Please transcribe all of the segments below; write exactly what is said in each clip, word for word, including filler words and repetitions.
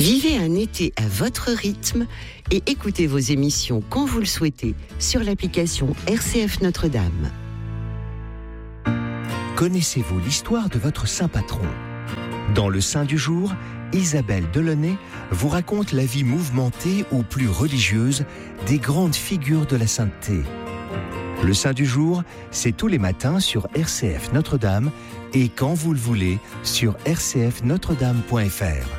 Vivez un été à votre rythme et écoutez vos émissions quand vous le souhaitez sur l'application R C F Notre-Dame. Connaissez-vous l'histoire de votre saint patron ? Dans le Saint du jour, Isabelle Delaunay vous raconte la vie mouvementée ou plus religieuse des grandes figures de la sainteté. Le Saint du jour, c'est tous les matins sur R C F Notre-Dame et quand vous le voulez sur r c f notre dame point f r.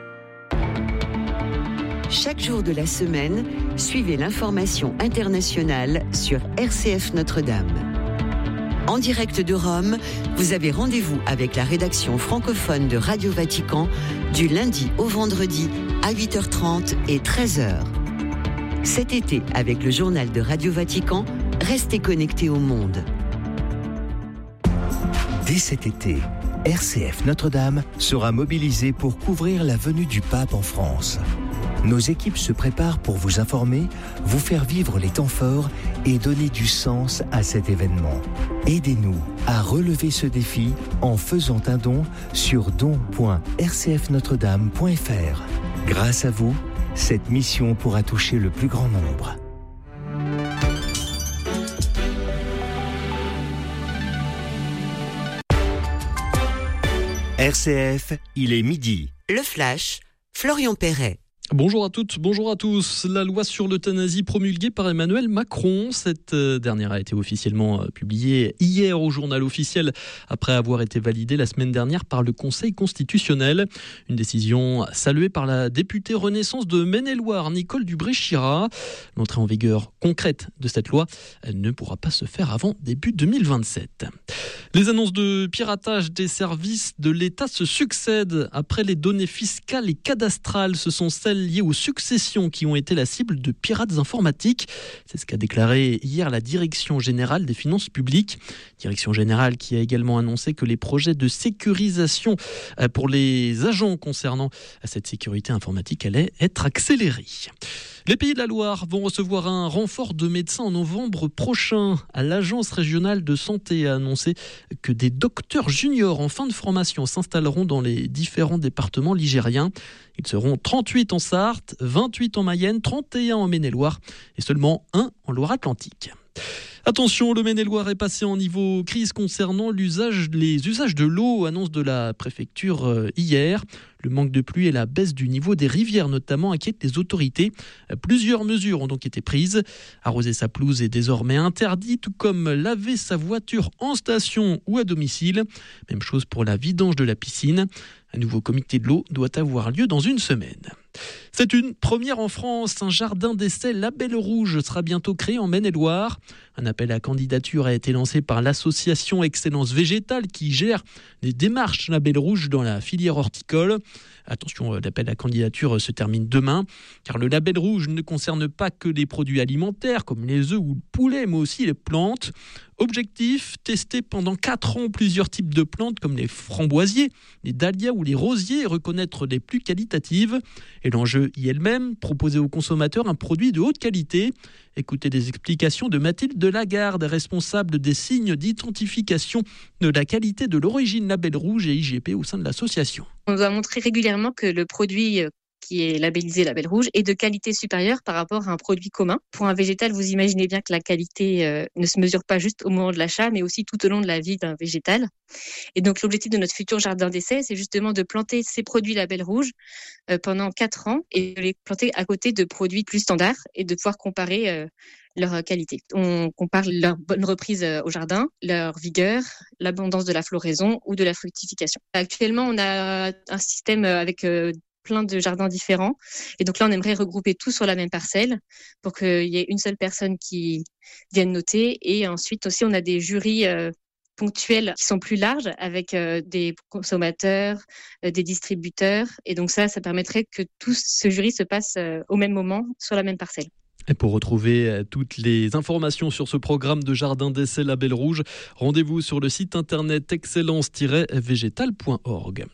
Chaque jour de la semaine, suivez l'information internationale sur R C F Notre-Dame. En direct de Rome, vous avez rendez-vous avec la rédaction francophone de Radio Vatican du lundi au vendredi à huit heures trente et treize heures. Cet été, avec le journal de Radio Vatican, restez connectés au monde. Dès cet été, R C F Notre-Dame sera mobilisée pour couvrir la venue du pape en France. Nos équipes se préparent pour vous informer, vous faire vivre les temps forts et donner du sens à cet événement. Aidez-nous à relever ce défi en faisant un don sur don point r c f notre dame point f r. Grâce à vous, cette mission pourra toucher le plus grand nombre. R C F, il est midi. Le Flash, Florian Perret. Bonjour à toutes, bonjour à tous. La loi sur l'euthanasie promulguée par Emmanuel Macron, cette dernière a été officiellement publiée hier au journal officiel après avoir été validée la semaine dernière par le Conseil constitutionnel. Une décision saluée par la députée Renaissance de Maine-et-Loire, Nicole Dubré-Chirat. L'entrée en vigueur concrète de cette loi ne pourra pas se faire avant début deux mille vingt-sept. Les annonces de piratage des services de l'État se succèdent. Après les données fiscales et cadastrales, ce sont celles liées aux successions qui ont été la cible de pirates informatiques. C'est ce qu'a déclaré hier la Direction générale des finances publiques. Direction générale qui a également annoncé que les projets de sécurisation pour les agents concernant cette sécurité informatique allaient être accélérés. Les Pays de la Loire vont recevoir un renfort de médecins en novembre prochain. L'Agence régionale de santé a annoncé que des docteurs juniors en fin de formation s'installeront dans les différents départements ligériens. Ils seront trente-huit en Sarthe, vingt-huit en Mayenne, trente et un en Maine-et-Loire et seulement un en Loire-Atlantique. Attention, le Maine-et-Loire est passé en niveau crise concernant l'usage, les usages de l'eau, annonce de la préfecture euh, hier. Le manque de pluie et la baisse du niveau des rivières notamment inquiètent les autorités. Plusieurs mesures ont donc été prises. Arroser sa pelouse est désormais interdit, tout comme laver sa voiture en station ou à domicile. Même chose pour la vidange de la piscine. Un nouveau comité de l'eau doit avoir lieu dans une semaine. C'est une première en France. Un jardin d'essai Label Rouge sera bientôt créé en Maine-et-Loire. Un appel à candidature a été lancé par l'association Excellence Végétale qui gère des démarches Label Rouge dans la filière horticole. Attention, l'appel à candidature se termine demain, car le label rouge ne concerne pas que les produits alimentaires comme les œufs ou le poulet, mais aussi les plantes. Objectif, tester pendant quatre ans plusieurs types de plantes comme les framboisiers, les dahlias ou les rosiers et reconnaître les plus qualitatives. Et l'enjeu y est le même, proposer aux consommateurs un produit de haute qualité. Écoutez des explications de Mathilde Delagarde, responsable des signes d'identification de la qualité de l'origine Label Rouge et I G P au sein de l'association. On doit montrer régulièrement que le produit qui est labellisé Label Rouge est de qualité supérieure par rapport à un produit commun. Pour un végétal, vous imaginez bien que la qualité euh, ne se mesure pas juste au moment de l'achat, mais aussi tout au long de la vie d'un végétal. Et donc l'objectif de notre futur jardin d'essai, c'est justement de planter ces produits Label Rouge euh, pendant quatre ans et de les planter à côté de produits plus standards et de pouvoir comparer euh, leur qualité. On compare leur bonne reprise au jardin, leur vigueur, l'abondance de la floraison ou de la fructification. Actuellement, on a un système avec euh, plein de jardins différents. Et donc là, on aimerait regrouper tout sur la même parcelle pour qu'il y ait une seule personne qui vienne noter. Et ensuite aussi, on a des jurys euh, ponctuels qui sont plus larges avec euh, des consommateurs, euh, des distributeurs. Et donc ça, ça permettrait que tout ce jury se passe euh, au même moment sur la même parcelle. Et pour retrouver toutes les informations sur ce programme de jardin d'essai Label Rouge, rendez-vous sur le site internet excellence tiret végétal point org.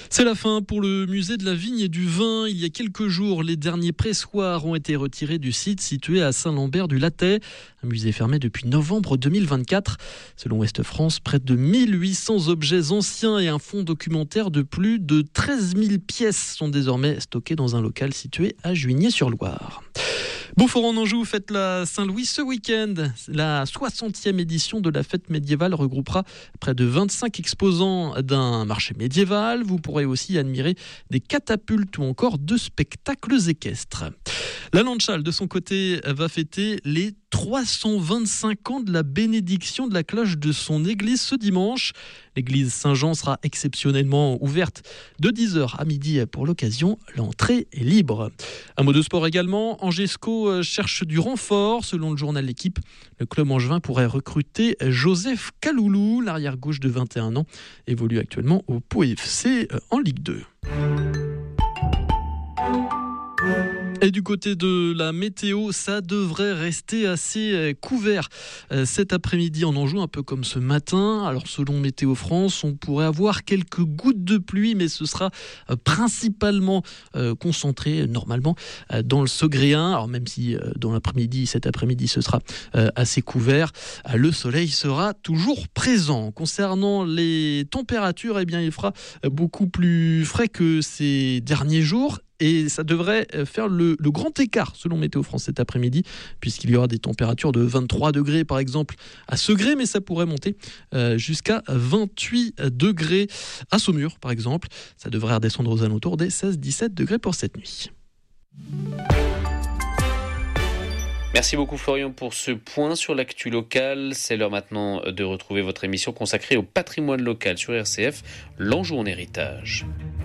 C'est la fin pour le musée de la vigne et du vin. Il y a quelques jours, les derniers pressoirs ont été retirés du site situé à Saint-Lambert-du-Lattay, un musée fermé depuis novembre deux mille vingt-quatre. Selon Ouest France, près de mille huit cents objets anciens et un fonds documentaire de plus de treize mille pièces sont désormais stockés dans un local situé à Juigné-sur-Loire. Beaufort en Anjou fête la Saint-Louis ce week-end. La soixantième édition de la fête médiévale regroupera près de vingt-cinq exposants d'un marché médiéval. Vous pourrez aussi admirer des catapultes ou encore deux spectacles équestres. La Landchal, de son côté, va fêter les trois cent vingt-cinq ans de la bénédiction de la cloche de son église ce dimanche. L'église Saint-Jean sera exceptionnellement ouverte de dix heures à midi pour l'occasion. L'entrée est libre. Un mot de sport également. Angesco cherche du renfort. Selon le journal L'Équipe, le club angevin pourrait recruter Joseph Kaloulou. L'arrière-gauche de vingt et un ans évolue actuellement au Pau F C en Ligue deux. Et du côté de la météo, ça devrait rester assez couvert cet après-midi en Anjou, un peu comme ce matin. Alors selon Météo France, on pourrait avoir quelques gouttes de pluie, mais ce sera principalement concentré normalement dans le Segréen. Alors même si dans l'après-midi, cet après-midi, ce sera assez couvert, le soleil sera toujours présent. Concernant les températures, eh bien, il fera beaucoup plus frais que ces derniers jours. Et ça devrait faire le, le grand écart, selon Météo France, cet après-midi, puisqu'il y aura des températures de vingt-trois degrés, par exemple, à Segré, mais ça pourrait monter euh, jusqu'à vingt-huit degrés à Saumur, par exemple. Ça devrait redescendre aux alentours des seize à dix-sept degrés pour cette nuit. Merci beaucoup Florian pour ce point sur l'actu locale. C'est l'heure maintenant de retrouver votre émission consacrée au patrimoine local sur R C F, l'Anjou en héritage.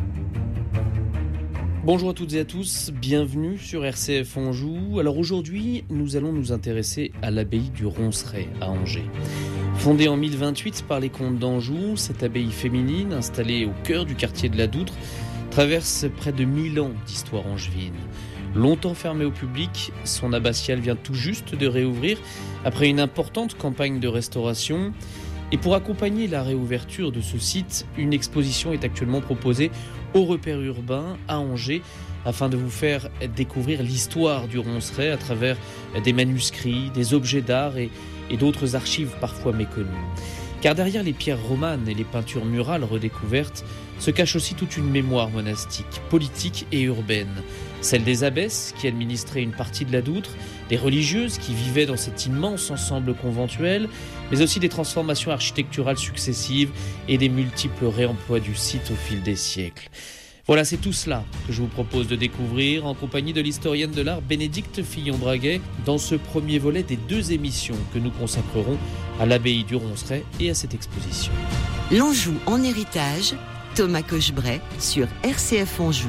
Bonjour à toutes et à tous, bienvenue sur R C F Anjou. Alors aujourd'hui, nous allons nous intéresser à l'abbaye du Ronceret à Angers. Fondée en mille vingt-huit par les comtes d'Anjou, cette abbaye féminine, installée au cœur du quartier de la Doutre, traverse près de mille ans d'histoire angevine. Longtemps fermée au public, son abbatiale vient tout juste de réouvrir après une importante campagne de restauration. Et pour accompagner la réouverture de ce site, une exposition est actuellement proposée au repère urbain à Angers afin de vous faire découvrir l'histoire du Ronceret à travers des manuscrits, des objets d'art et, et d'autres archives parfois méconnues. Car derrière les pierres romanes et les peintures murales redécouvertes se cache aussi toute une mémoire monastique, politique et urbaine. Celle des abbesses qui administraient une partie de la Doutre, des religieuses qui vivaient dans cet immense ensemble conventuel, mais aussi des transformations architecturales successives et des multiples réemplois du site au fil des siècles. Voilà, c'est tout cela que je vous propose de découvrir en compagnie de l'historienne de l'art Bénédicte Fillon-Braguet dans ce premier volet des deux émissions que nous consacrerons à l'abbaye du Ronceret et à cette exposition. L'Anjou en héritage, Thomas Cochebray sur R C F Anjou.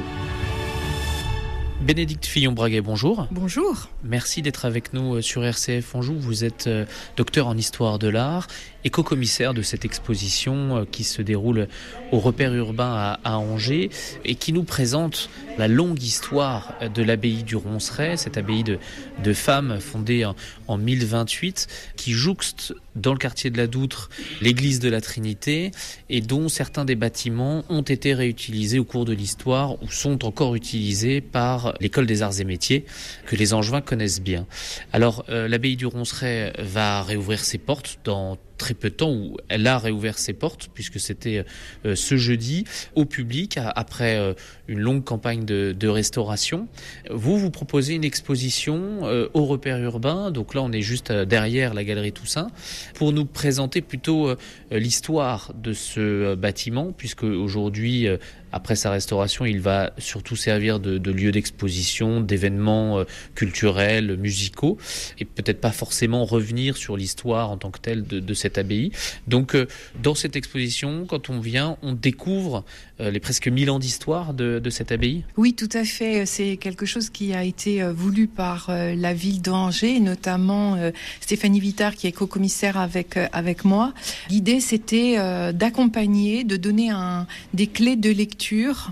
Bénédicte Fillon-Braguet, bonjour. Bonjour. Merci d'être avec nous sur R C F Anjou. Vous êtes docteur en histoire de l'art et co-commissaire de cette exposition qui se déroule au repère urbain à, à Angers et qui nous présente la longue histoire de l'abbaye du Ronceret, cette abbaye de, de femmes fondée en, en mille vingt-huit qui jouxte dans le quartier de la Doutre l'église de la Trinité et dont certains des bâtiments ont été réutilisés au cours de l'histoire ou sont encore utilisés par l'école des arts et métiers que les Angevins connaissent bien. Alors euh, l'abbaye du Ronceret va réouvrir ses portes dans très peu de temps, où elle a réouvert ses portes, puisque c'était euh, ce jeudi, au public, après euh, une longue campagne de, de restauration. Vous, vous proposez une exposition euh, au repère urbain, donc là on est juste euh, derrière la galerie Toussaint, pour nous présenter plutôt euh, l'histoire de ce euh, bâtiment, puisque aujourd'hui, euh, après sa restauration, il va surtout servir de, de lieu d'exposition, d'événements euh, culturels, musicaux, et peut-être pas forcément revenir sur l'histoire en tant que telle de, de cette abbaye. Donc, euh, dans cette exposition, quand on vient, on découvre euh, les presque mille ans d'histoire de, de cette abbaye. Oui, tout à fait. C'est quelque chose qui a été euh, voulu par euh, la ville d'Angers, notamment euh, Stéphanie Vittard, qui est co-commissaire avec euh, avec moi. L'idée, c'était euh, d'accompagner, de donner un, des clés de lecture lecture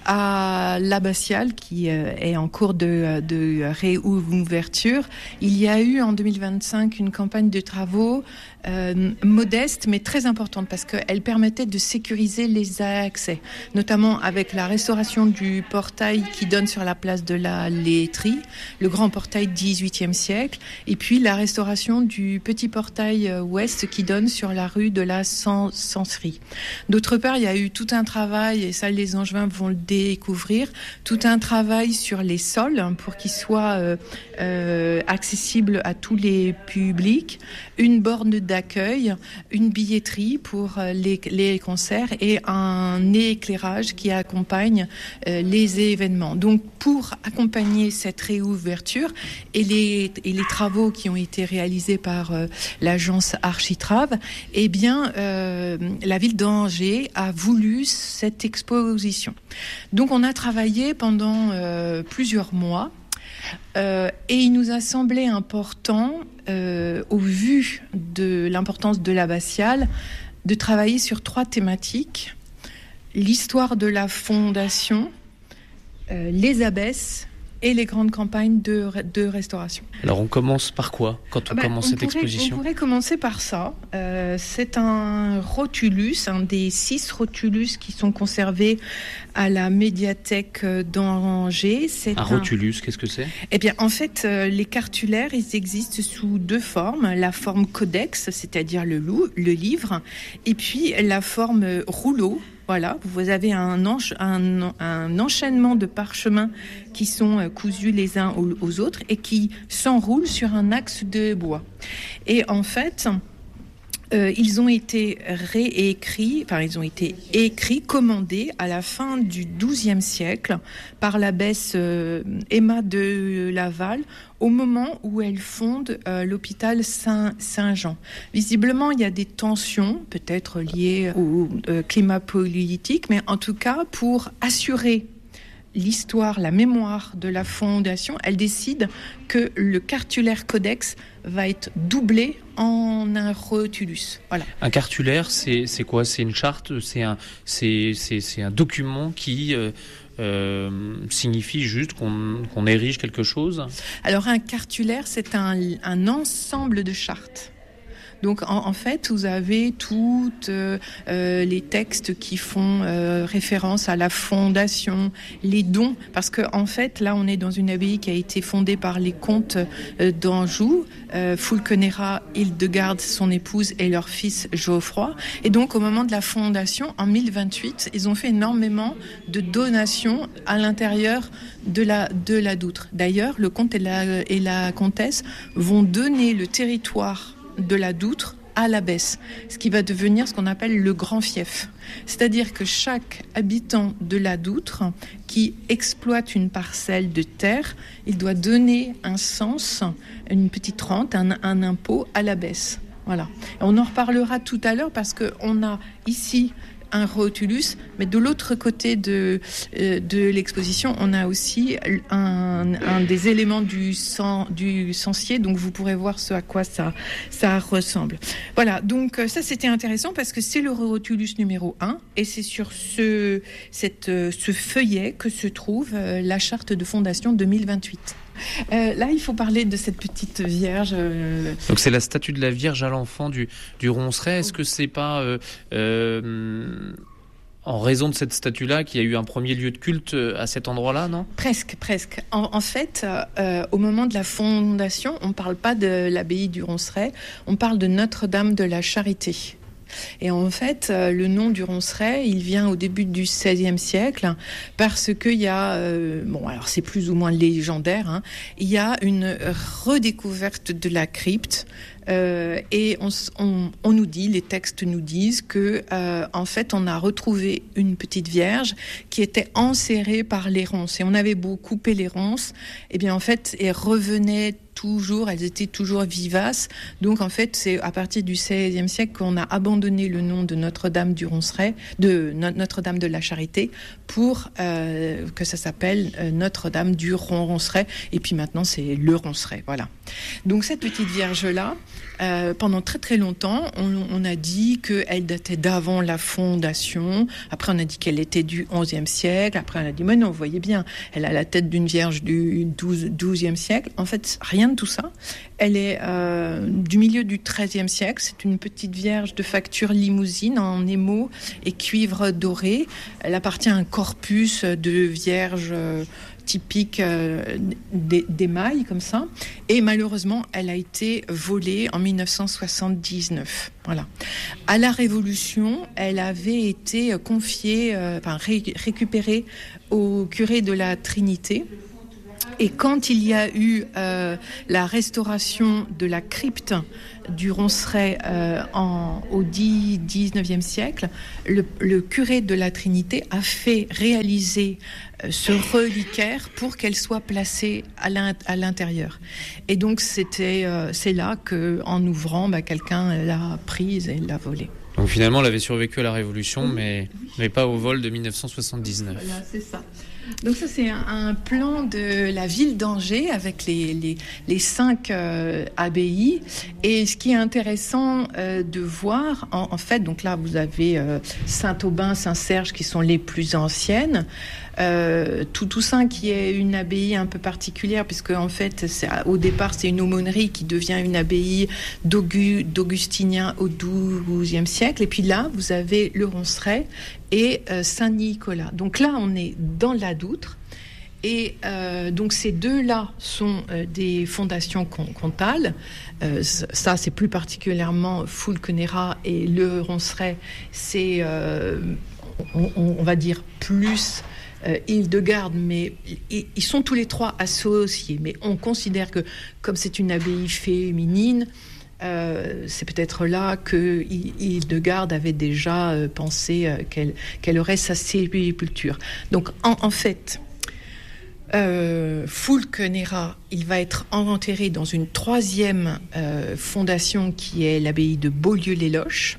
à l'abbatiale qui est en cours de, de réouverture. Il y a eu en deux mille vingt-cinq une campagne de travaux euh, modeste mais très importante parce qu'elle permettait de sécuriser les accès, notamment avec la restauration du portail qui donne sur la place de la laiterie, le grand portail dix-huitième siècle, et puis la restauration du petit portail ouest qui donne sur la rue de la Senserie. D'autre part, il y a eu tout un travail, et ça les Angevins vont le découvrir, tout un travail sur les sols pour qu'ils soient euh, euh, accessibles à tous les publics, une borne d'accueil, une billetterie pour les, les concerts et un éclairage qui accompagne euh, les événements. Donc pour accompagner cette réouverture et les, et les travaux qui ont été réalisés par euh, l'agence Architrave, eh bien euh, la ville d'Angers a voulu cette exposition. Donc on a travaillé pendant euh, plusieurs mois euh, et il nous a semblé important, euh, au vu de l'importance de l'abbatiale, de travailler sur trois thématiques: l'histoire de la fondation, euh, les abbesses et les grandes campagnes de, de restauration. Alors on commence par quoi quand on ben, commence on cette pourrait, exposition ? On pourrait commencer par ça. Euh, c'est un rotulus, un des six rotulus qui sont conservés à la médiathèque d'Angers. C'est un, un rotulus, qu'est-ce que c'est ? Eh bien, en fait, euh, les cartulaires, ils existent sous deux formes. La forme codex, c'est-à-dire le, loup, le livre, et puis la forme rouleau. Voilà, vous avez un, encha- un, un enchaînement de parchemins qui sont cousus les uns aux, aux autres et qui s'enroulent sur un axe de bois. Et en fait, euh, ils ont été réécrits, enfin ils ont été écrits, commandés à la fin du douzième siècle par l'abbesse euh, Emma de Laval, au moment où elle fonde euh, l'hôpital Saint, Saint-Jean. Visiblement, il y a des tensions, peut-être liées au euh, climat politique, mais en tout cas, pour assurer l'histoire, la mémoire de la fondation, elle décide que le cartulaire codex va être doublé en un rotulus. Voilà. Un cartulaire, c'est, c'est quoi ? C'est une charte ? C'est un, c'est, c'est, c'est un document qui... Euh Euh, signifie juste qu'on, qu'on érige quelque chose ? Alors un cartulaire, c'est un, un ensemble de chartes. Donc en, en fait, vous avez toutes euh, les textes qui font euh, référence à la fondation, les dons, parce que en fait, là, on est dans une abbaye qui a été fondée par les comtes euh, d'Anjou, euh, Fulkenera, Hildegarde, son épouse, et leur fils Geoffroy. Et donc, au moment de la fondation, en mille vingt-huit, ils ont fait énormément de donations à l'intérieur de la de la Doutre. D'ailleurs, le comte et la, et la comtesse vont donner le territoire de la Doutre à l'abbesse, ce qui va devenir ce qu'on appelle le grand fief. C'est-à-dire que chaque habitant de la Doutre qui exploite une parcelle de terre, il doit donner un cens, une petite rente, un, un impôt à l'abbesse. Voilà. Et on en reparlera tout à l'heure parce qu'on a ici un rotulus, mais de l'autre côté de, euh, de l'exposition, on a aussi un, un des éléments du, sang, du censier, donc vous pourrez voir ce à quoi ça, ça ressemble. Voilà, donc ça c'était intéressant parce que c'est le rotulus numéro un, et c'est sur ce, cette, ce feuillet que se trouve euh, la charte de fondation deux mille vingt-huit. Euh, là, il faut parler de cette petite Vierge. Euh... Donc, c'est la statue de la Vierge à l'enfant du, du Ronceret. Est-ce que c'est pas euh, euh, en raison de cette statue-là qu'il y a eu un premier lieu de culte à cet endroit-là, non ? Presque, presque. En, en fait, euh, au moment de la fondation, on ne parle pas de l'abbaye du Ronceret, on parle de Notre-Dame de la Charité. Et en fait, euh, le nom du Ronceret, il vient au début du seizième siècle parce qu'il y a, euh, bon, alors c'est plus ou moins légendaire, hein, il y a une redécouverte de la crypte. Euh, et on, on, on nous dit, les textes nous disent que, euh, en fait, on a retrouvé une petite Vierge qui était enserrée par les ronces. Et on avait beau couper les ronces, et bien en fait, elle revenait tout toujours, elles étaient toujours vivaces. Donc en fait, c'est à partir du seizième siècle qu'on a abandonné le nom de Notre-Dame du Ronceret, de Notre-Dame de la Charité, pour euh, que ça s'appelle euh, Notre-Dame du Ronceret. Et puis maintenant, c'est le Ronceret. Voilà. Donc cette petite Vierge-là, euh, pendant très très longtemps, on, on a dit qu'elle datait d'avant la fondation. Après, on a dit qu'elle était du onzième siècle. Après, on a dit, mais non, vous voyez bien, elle a la tête d'une Vierge du douzième siècle. En fait, rien de tout ça. Elle est euh, du milieu du treizième siècle. C'est une petite Vierge de facture limousine en émaux et cuivre doré. Elle appartient à un corpus de Vierges euh, typiques euh, des, des mailles, comme ça. Et malheureusement, elle a été volée en mille neuf cent soixante-dix-neuf. Voilà. À la Révolution, elle avait été confiée, euh, enfin ré- récupérée au curé de la Trinité. Et quand il y a eu euh, la restauration de la crypte du Ronceret euh, en, au dix-neuvième siècle, le, le curé de la Trinité a fait réaliser euh, ce reliquaire pour qu'elle soit placée à, l'in, à l'intérieur. Et donc c'était, euh, c'est là qu'en ouvrant, bah, quelqu'un l'a prise et l'a volée. Donc finalement, elle avait survécu à la Révolution, mais, mais pas au vol de mille neuf cent soixante-dix-neuf. Voilà, c'est ça. Donc ça, c'est un, un plan de la ville d'Angers avec les, les, les cinq euh, abbayes. Et ce qui est intéressant euh, de voir, en, en fait, donc là, vous avez euh, Saint-Aubin, Saint-Serge qui sont les plus anciennes. Euh, tout Toussaint qui est une abbaye un peu particulière puisque en fait c'est, au départ c'est une aumônerie qui devient une abbaye d'Augu, d'Augustiniens au douzième siècle, et puis là vous avez le Ronceret et euh, Saint-Nicolas. Donc là on est dans la Doutre. Et euh, donc ces deux-là sont euh, des fondations comtales. Euh, ça, c'est plus particulièrement Fulconera, et le Ronceret, c'est, euh, on, on va dire, plus euh, Hildegarde, mais ils, ils sont tous les trois associés. Mais on considère que, comme c'est une abbaye féminine, Euh, c'est peut-être là que Hildegarde avait déjà euh, pensé euh, qu'elle, qu'elle aurait sa sépulture. Donc, en, en fait, euh, Fulconera, il va être enterré dans une troisième euh, fondation qui est l'abbaye de Beaulieu-les-Loches.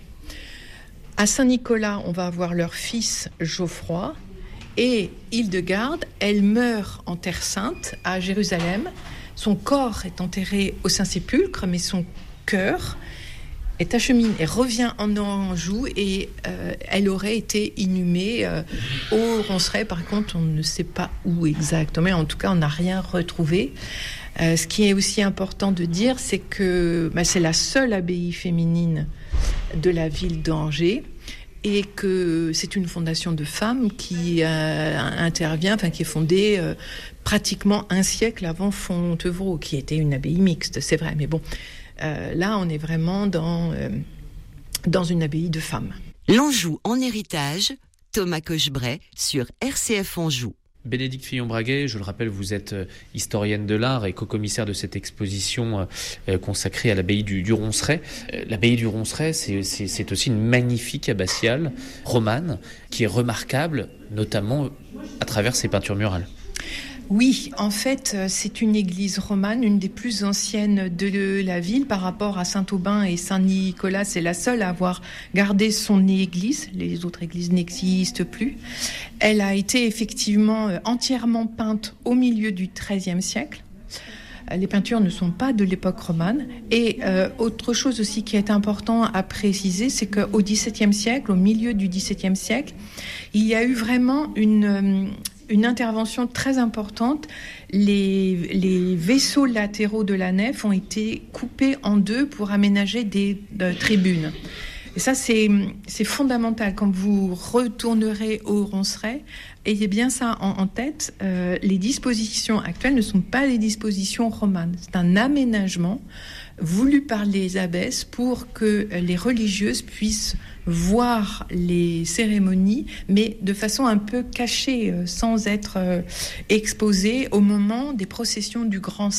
À Saint-Nicolas, on va avoir leur fils Geoffroy. Et Hildegarde, elle meurt en Terre Sainte, à Jérusalem. Son corps est enterré au Saint-Sépulcre, mais son cœur est acheminé et revient en Anjou, et euh, elle aurait été inhumée euh, au Ronceret. Par contre, on ne sait pas où exactement, en tout cas on n'a rien retrouvé. Euh, ce qui est aussi important de dire, c'est que bah, c'est la seule abbaye féminine de la ville d'Angers, et que c'est une fondation de femmes qui euh, intervient, enfin qui est fondée euh, pratiquement un siècle avant Fontevraud, qui était une abbaye mixte, c'est vrai, mais bon. Euh, là, on est vraiment dans, euh, dans une abbaye de femmes. L'Anjou en héritage, Thomas Cochebray sur R C F Anjou. Bénédicte Fillon-Braguet, je le rappelle, vous êtes historienne de l'art et co-commissaire de cette exposition euh, consacrée à l'abbaye du, du Ronceret. Euh, l'abbaye du Ronceret, c'est, c'est, c'est aussi une magnifique abbatiale romane qui est remarquable, notamment à travers ses peintures murales. Oui, en fait, c'est une église romane, une des plus anciennes de la ville par rapport à Saint-Aubin et Saint-Nicolas. C'est la seule à avoir gardé son église. Les autres églises n'existent plus. Elle a été effectivement entièrement peinte au milieu du treizième siècle. Les peintures ne sont pas de l'époque romane. Et euh, autre chose aussi qui est important à préciser, c'est qu'au dix-septième siècle, au milieu du dix-septième siècle, il y a eu vraiment une... Euh, une intervention très importante. Les, les vaisseaux latéraux de la nef ont été coupés en deux pour aménager des euh, tribunes. Et ça, c'est, c'est fondamental. Quand vous retournerez au Ronceret, ayez bien ça en, en tête. Euh, les dispositions actuelles ne sont pas les dispositions romanes. C'est un aménagement voulu par les abbesses pour que les religieuses puissent voir les cérémonies, mais de façon un peu cachée, sans être exposées au moment des processions du Grand Sacre.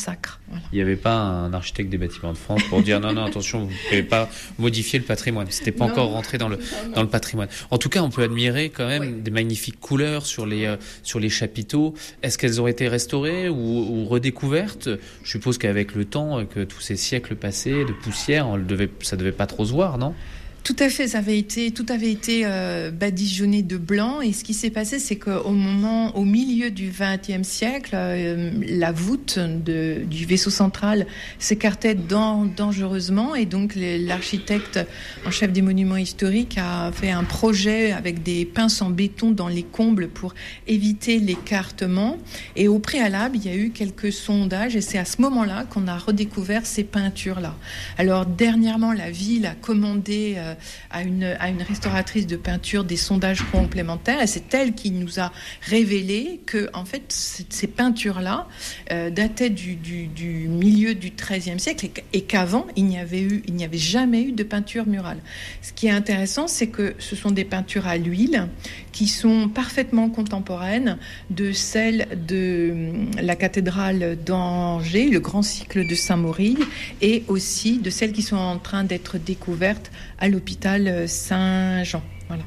Voilà. Il n'y avait pas un architecte des bâtiments de France pour dire non, non, attention, vous ne pouvez pas modifier le patrimoine. C'était pas non, encore rentré dans le, dans le patrimoine. En tout cas, on peut admirer quand même oui. des magnifiques couleurs sur les, euh, sur les chapiteaux. Est-ce qu'elles ont été restaurées ou, ou redécouvertes ? Je suppose qu'avec le temps, que tous ces siècles passés de poussière, on le devait, ça ne devait pas trop se voir, non ? Tout à fait, ça avait été, tout avait été euh, badigeonné de blanc. Et ce qui s'est passé, c'est qu'au moment, au milieu du vingtième siècle, euh, la voûte de, du vaisseau central s'écartait dan- dangereusement. Et donc, les, l'architecte en chef des monuments historiques a fait un projet avec des pinces en béton dans les combles pour éviter l'écartement. Et au préalable, il y a eu quelques sondages. Et c'est à ce moment-là qu'on a redécouvert ces peintures-là. Alors, dernièrement, la ville a commandé... Euh, À une, à une restauratrice de peinture des sondages complémentaires, et c'est elle qui nous a révélé que en fait ces peintures-là euh, dataient du, du, du milieu du treizième siècle et, et qu'avant il n'y avait eu, il n'y avait jamais eu de peinture murale. Ce qui est intéressant, c'est que ce sont des peintures à l'huile qui sont parfaitement contemporaines de celles de la cathédrale d'Angers, le grand cycle de Saint-Maurille, et aussi de celles qui sont en train d'être découvertes à l'hôpital Saint-Jean. Voilà.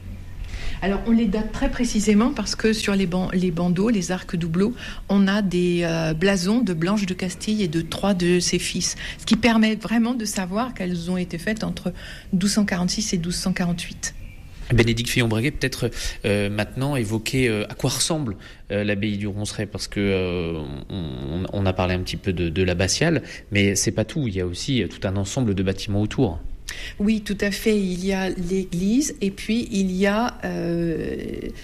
Alors, on les date très précisément parce que sur les, ban- les bandeaux, les arcs doubleaux, on a des euh, blasons de Blanche de Castille et de trois de ses fils, ce qui permet vraiment de savoir qu'elles ont été faites entre douze cent quarante-six et douze cent quarante-huit. Bénédicte Fillon-Breguet, peut-être euh, maintenant évoquer euh, à quoi ressemble euh, l'abbaye du Ronceret, parce que euh, on, on a parlé un petit peu de, de l'abbatiale, mais c'est pas tout. Il y a aussi tout un ensemble de bâtiments autour. Oui, tout à fait. Il y a l'église et puis il y a euh,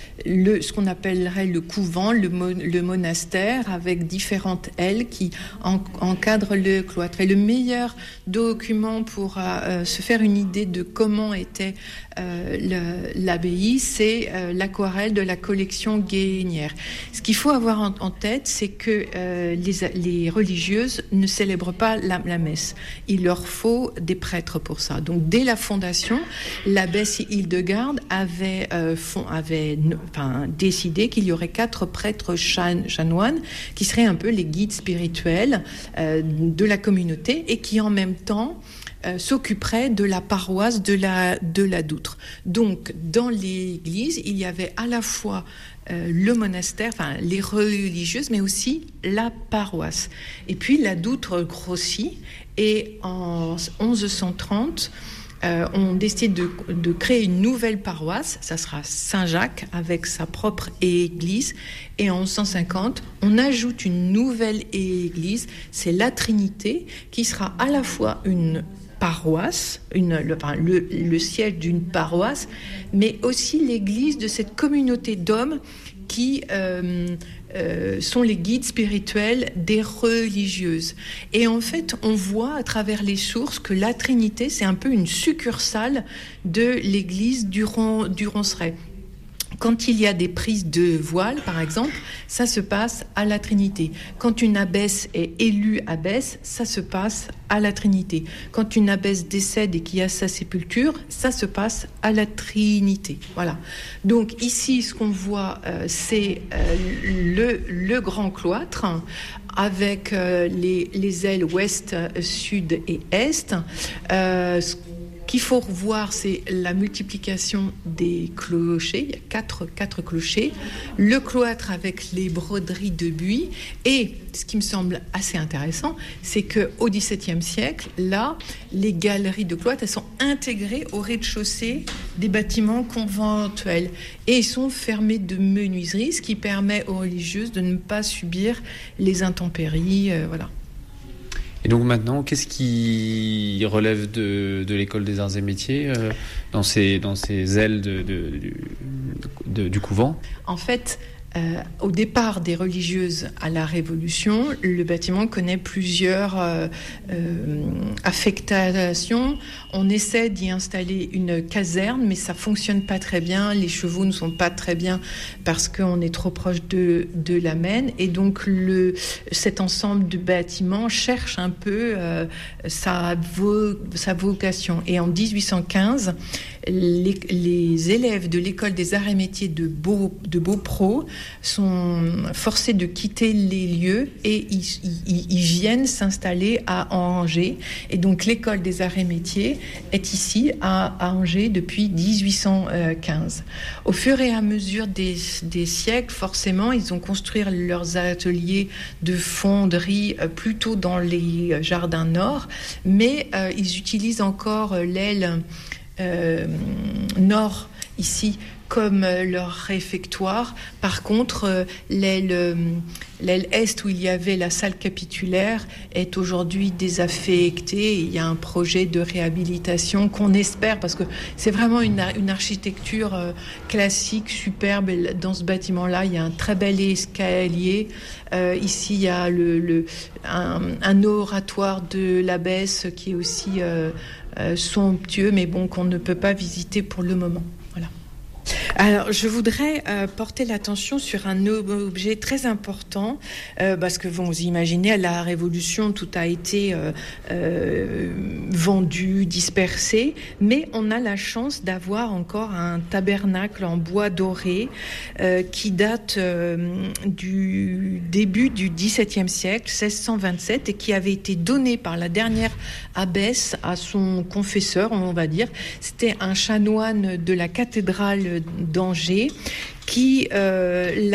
le, ce qu'on appellerait le couvent, le, mo- le monastère, avec différentes ailes qui en- encadrent le cloître. Et le meilleur document pour euh, se faire une idée de comment était euh, le, l'abbaye, c'est euh, l'aquarelle de la collection Guénière. Ce qu'il faut avoir en, en tête, c'est que euh, les, les religieuses ne célèbrent pas la, la messe. Il leur faut des prêtres pour ça. Donc, dès la fondation, l'abbesse Hildegarde avait, euh, fond, avait enfin, décidé qu'il y aurait quatre prêtres chan- chanoines qui seraient un peu les guides spirituels euh, de la communauté et qui, en même temps, Euh, s'occuperait de la paroisse de la, de la Doutre. Donc, dans l'église, il y avait à la fois euh, le monastère, enfin, les religieuses, mais aussi la paroisse. Et puis, la Doutre grossit, et en onze cent trente, Euh, on décide de, de créer une nouvelle paroisse, ça sera Saint-Jacques avec sa propre église, et en onze cent cinquante on ajoute une nouvelle église, c'est la Trinité, qui sera à la fois une paroisse, une, le, enfin, le, le siège d'une paroisse, mais aussi l'église de cette communauté d'hommes qui euh, euh, sont les guides spirituels des religieuses. Et en fait, on voit à travers les sources que la Trinité, c'est un peu une succursale de l'église du, Ron, du Ronceret. Quand il y a des prises de voile, par exemple, ça se passe à la Trinité. Quand une abbesse est élue abbesse, ça se passe à la Trinité. Quand une abbesse décède et qu'il y a sa sépulture, ça se passe à la Trinité. Voilà. Donc ici, ce qu'on voit, euh, c'est euh, le, le grand cloître avec euh, les, les ailes ouest, sud et est. Euh, qu'il faut revoir, c'est la multiplication des clochers. Il y a quatre, quatre clochers. Le cloître avec les broderies de buis. Et ce qui me semble assez intéressant, c'est qu'au XVIIe siècle, là, les galeries de cloître, elles sont intégrées au rez-de-chaussée des bâtiments conventuels. Et ils sont fermés de menuiserie, ce qui permet aux religieuses de ne pas subir les intempéries. Euh, voilà. Et donc maintenant, qu'est-ce qui relève de, de l'école des arts et métiers euh, dans, ces, dans ces ailes de, de, de, de, du couvent ? En fait, euh, au départ des religieuses à la Révolution, le bâtiment connaît plusieurs euh, euh, affectations. On essaie d'y installer une caserne, mais ça fonctionne pas très bien. Les chevaux ne sont pas très bien parce qu'on est trop proche de, de la Maine. Et donc, le, cet ensemble de bâtiments cherche un peu euh, sa, vo, sa vocation. Et en dix-huit cent quinze, les, les élèves de l'école des arts et métiers de, Beau, de Beaupro sont forcés de quitter les lieux et ils, ils, ils viennent s'installer à Angers. Et donc l'école des arts et métiers est ici à, à Angers depuis dix-huit cent quinze. Au fur et à mesure des, des siècles, forcément, ils ont construit leurs ateliers de fonderie plutôt dans les jardins nord, mais euh, ils utilisent encore l'aile euh, nord ici comme leur réfectoire. Par contre, euh, l'aile, euh, l'aile est où il y avait la salle capitulaire est aujourd'hui désaffectée. Il y a un projet de réhabilitation qu'on espère, parce que c'est vraiment une, une architecture euh, classique, superbe. Dans ce bâtiment-là, il y a un très bel escalier. Euh, ici, il y a le, le, un, un oratoire de l'abbesse qui est aussi euh, euh, somptueux, mais bon, qu'on ne peut pas visiter pour le moment. Voilà. Alors, je voudrais euh, porter l'attention sur un objet très important, euh, parce que vous imaginez, à la Révolution, tout a été euh, euh, vendu, dispersé, mais on a la chance d'avoir encore un tabernacle en bois doré euh, qui date euh, du début du dix-septième siècle, seize cent vingt-sept, et qui avait été donné par la dernière abbesse à son confesseur, on va dire. C'était un chanoine de la cathédrale d'Angers qui euh, l'a